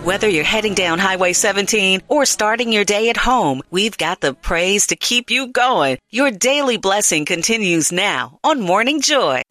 Whether you're heading down Highway 17 or starting your day at home, we've got the praise to keep you going. Your daily blessing continues now on Morning Joy.